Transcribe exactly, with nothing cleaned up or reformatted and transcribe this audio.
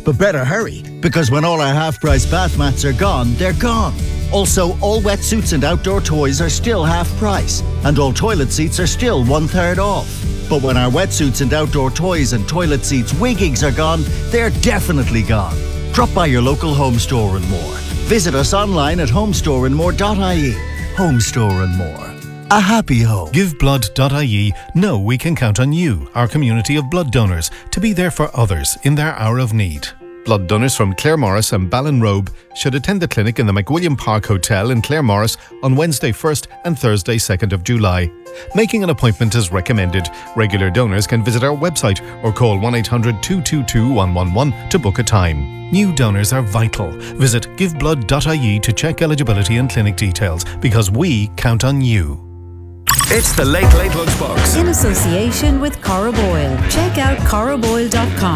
But better hurry, because when all our half-price bath mats are gone, they're gone. Also, all wetsuits and outdoor toys are still half price, and all toilet seats are still one-third off. But when our wetsuits and outdoor toys and toilet seats wiggings are gone, they're definitely gone. Drop by your local Home Store and More. Visit us online at homestore and more dot I E. Home Store and More. A happy home. Give blood dot I E know we can count on you, our community of blood donors, to be there for others in their hour of need. Blood donors from Claremorris and Ballinrobe should attend the clinic in the McWilliam Park Hotel in Claremorris on Wednesday first and Thursday second of July. Making an appointment is recommended. Regular donors can visit our website or call one eight hundred two two two one one one to book a time. New donors are vital. Visit give blood dot I E to check eligibility and clinic details, because we count on you. It's the Late Late Lunchbox. In association with Corriboyle. Check out corriboyle dot com.